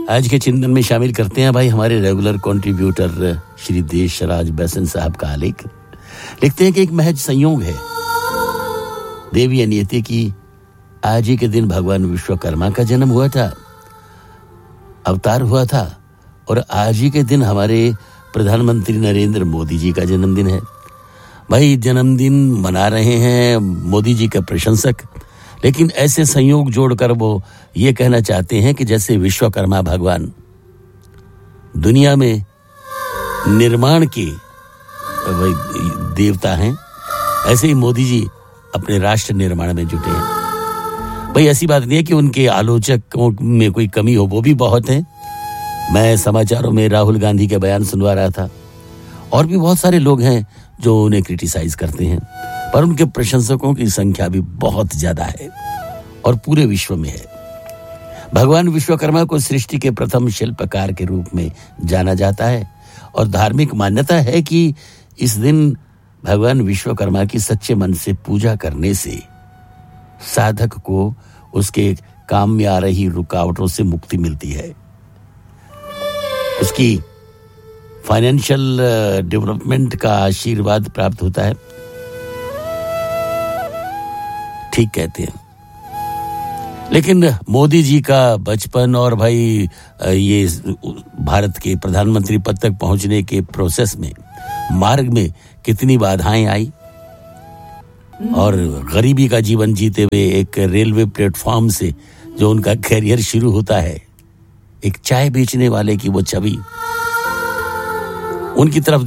आज के चिंतन में शामिल करते हैं भाई हमारे रेगुलर कंट्रीब्यूटर श्री देशराज बैसन साहब का आलेख। लिखते हैं कि एक महज संयोग है, देवी नियति की आज ही के दिन भगवान विश्वकर्मा का जन्म हुआ था, अवतार हुआ था, और आज ही के दिन हमारे प्रधानमंत्री नरेंद्र मोदी जी का जन्मदिन है। भाई जन्मदिन मना रहे हैं मोदी जी के प्रशंसक, लेकिन ऐसे संयोग जोड़कर वो ये कहना चाहते हैं कि जैसे विश्वकर्मा भगवान दुनिया में निर्माण के देवता हैं, ऐसे ही मोदी जी अपने राष्ट्र निर्माण में जुटे हैं। भाई ऐसी बात नहीं है कि उनके आलोचकों में कोई कमी हो, वो भी बहुत हैं। मैं समाचारों में राहुल गांधी के बयान सुनवा रहा था, और भी बहुत सारे लोग हैं जो उन्हें क्रिटिसाइज करते हैं, पर उनके प्रशंसकों की संख्या भी बहुत ज्यादा है और पूरे विश्व में है। भगवान विश्वकर्मा को सृष्टि के प्रथम शिल्पकार के रूप में जाना जाता है, और धार्मिक मान्यता है कि इस दिन भगवान विश्वकर्मा की सच्चे मन से पूजा करने से साधक को उसके काम में आ रही रुकावटों से मुक्ति मिलती है, उसकी फाइनेंशियल डेवलपमेंट का आशीर्वाद प्राप्त होता है। ठीक कहते हैं। लेकिन मोदी जी का बचपन और भाई ये भारत के प्रधानमंत्री पद तक पहुंचने के प्रोसेस में मार्ग में कितनी बाधाएं आई, और गरीबी का जीवन जीते हुए एक रेलवे प्लेटफॉर्म से जो उनका कैरियर शुरू होता है, एक चाय बेचने वाले की वो छवि, उनकी तरफ